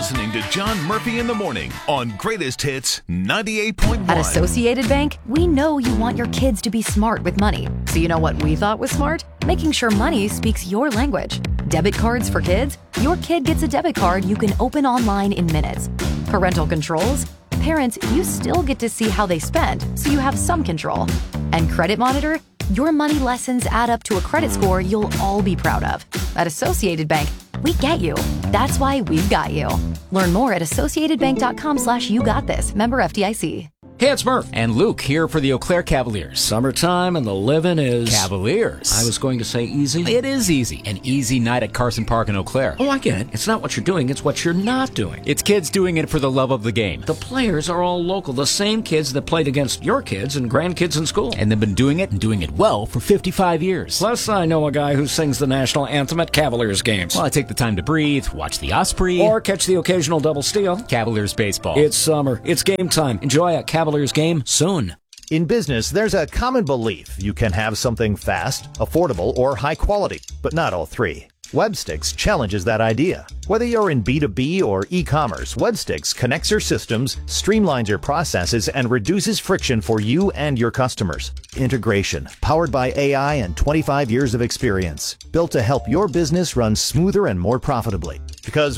listening to John Murphy in the Morning on Greatest Hits 98.1. At Associated Bank, we know you want your kids to be smart with money. So you know what we thought was smart? Making sure money speaks your language. Debit cards for kids? Your kid gets a debit card you can open online in minutes. Parental controls? Parents, you still get to see how they spend, so you have some control. And Credit Monitor? Your money lessons add up to a credit score you'll all be proud of. At Associated Bank, we get you. That's why we've got you. Learn more at associatedbank.com/you-got-this. Member FDIC. Hey, it's Murph. And Luke here for the Eau Claire Cavaliers. Summertime and the living is... Cavaliers. I was going to say easy. It is easy. An easy night at Carson Park in Eau Claire. Oh, I get it. It's not what you're doing, it's what you're not doing. It's kids doing it for the love of the game. The players are all local, the same kids that played against your kids and grandkids in school. And they've been doing it and doing it well for 55 years. Plus, I know a guy who sings the national anthem at Cavaliers games. Well, I take the time to breathe, watch the Osprey. Or catch the occasional double steal. Cavaliers baseball. It's summer. It's game time. Enjoy a Cavaliers game soon. In business, there's a common belief you can have something fast, affordable, or high quality, but not all three. Webstix challenges that idea. Whether you're in B2B or e-commerce, Webstix connects your systems, streamlines your processes, and reduces friction for you and your customers. Integration, powered by AI and 25 years of experience, built to help your business run smoother and more profitably. Because